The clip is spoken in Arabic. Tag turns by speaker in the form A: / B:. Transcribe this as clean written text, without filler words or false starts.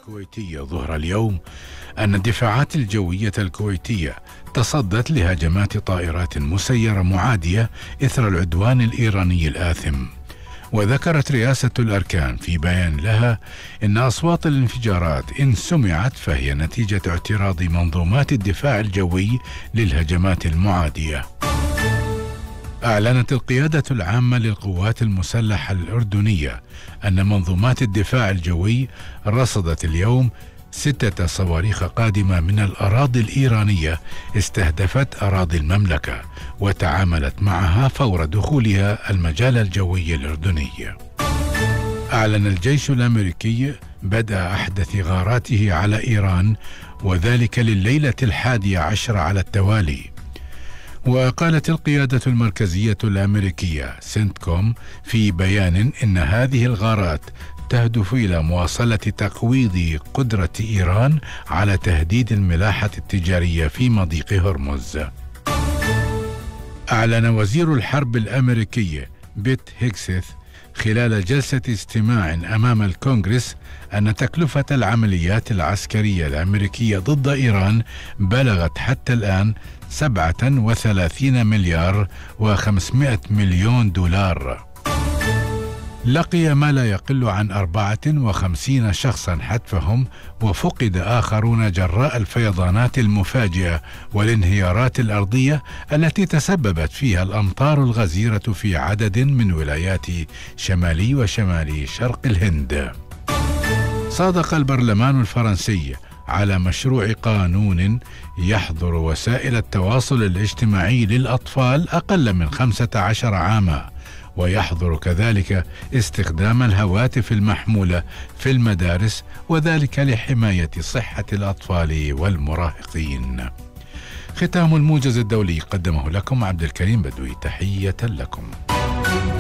A: الكويتية ظهر اليوم أن الدفاعات الجوية الكويتية تصدت لهجمات طائرات مسيرة معادية إثر العدوان الإيراني الآثم. وذكرت رئاسة الأركان في بيان لها إن أصوات الانفجارات إن سمعت فهي نتيجة اعتراض منظومات الدفاع الجوي للهجمات المعادية. أعلنت القيادة العامة للقوات المسلحة الأردنية أن منظومات الدفاع الجوي رصدت اليوم 6 صواريخ قادمة من الأراضي الإيرانية استهدفت أراضي المملكة، وتعاملت معها فور دخولها المجال الجوي الأردني. أعلن الجيش الأمريكي بدء أحدث غاراته على إيران، وذلك لليلة 11 على التوالي. وقالت القيادة المركزية الأمريكية سنتكوم في بيان إن هذه الغارات تهدف إلى مواصلة تقويض قدرة إيران على تهديد الملاحة التجارية في مضيق هرمز. أعلن وزير الحرب الأمريكي بيت هيكسيث خلال جلسة استماع أمام الكونغرس أن تكلفة العمليات العسكرية الأمريكية ضد إيران بلغت حتى الآن 37 مليار و500 مليون دولار. لقي ما لا يقل عن 54 شخصا حتفهم، وفقد آخرون جراء الفيضانات المفاجئة والانهيارات الأرضية التي تسببت فيها الأمطار الغزيرة في عدد من ولايات شمالي وشمالي شرق الهند. صادق البرلمان الفرنسي على مشروع قانون يحظر وسائل التواصل الاجتماعي للأطفال أقل من 15 عاما، ويحظر كذلك استخدام الهواتف المحمولة في المدارس، وذلك لحماية صحة الأطفال والمراهقين. ختام الموجز الدولي قدمه لكم عبد الكريم بدوي، تحية لكم.